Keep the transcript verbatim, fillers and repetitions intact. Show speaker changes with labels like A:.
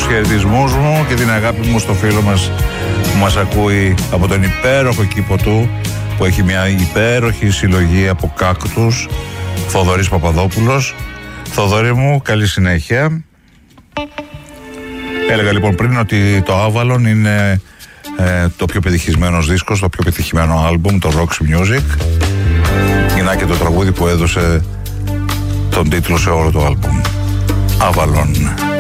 A: τους χαιρετισμούς μου και την αγάπη μου στο φίλο μας που μας ακούει από τον υπέροχο κήπο του, που έχει μια υπέροχη συλλογή από κάκτους, Θοδωρής Παπαδόπουλος. Θοδωρή μου, καλή συνέχεια. Έλεγα λοιπόν πριν ότι το Avalon είναι ε, το πιο πετυχημένος δίσκος, το πιο πετυχημένο άλμπουμ, το Roxy Music. Είναι και το τραγούδι που έδωσε τον τίτλο σε όλο το άλμπουμ. Avalon.